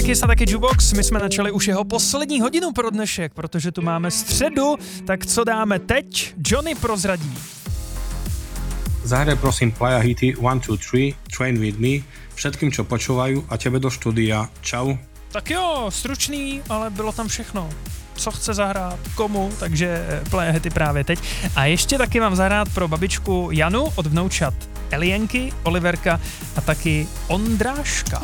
Kiss a taky Jukebox, my jsme načali už jeho poslední hodinu pro dnešek, protože tu máme středu, tak co dáme teď? Johnny prozradí. Zahraj prosím Playa hity 1, 2, 3, Train with me, všetkým, čo počúvajú a tebe do štúdia. Čau. Tak jo, stručný, ale bylo tam všechno. Co chce zahrát, komu, takže Playa hity právě teď. A ještě taky mám zahrát pro babičku Janu od vnoučat Elienky, Oliverka a taky Ondráška.